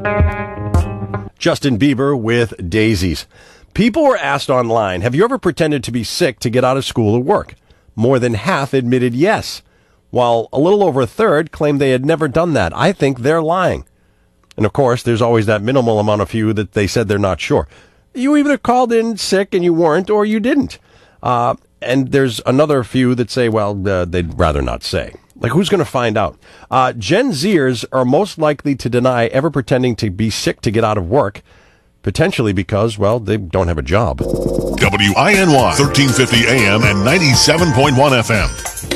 Justin Bieber with Daisies. People were asked online, have you ever pretended to be sick to get out of school or work? More than half admitted yes, while a little over a third claimed they had never done that. I think they're lying. And of course, there's always that minimal amount of few that they said they're not sure. You either called in sick and you weren't, or you didn't. And there's another few that say, well, they'd rather not say. Like, who's going to find out? Gen Zers are most likely to deny ever pretending to be sick to get out of work, potentially because, well, they don't have a job. WINY, 1350 AM and 97.1 FM.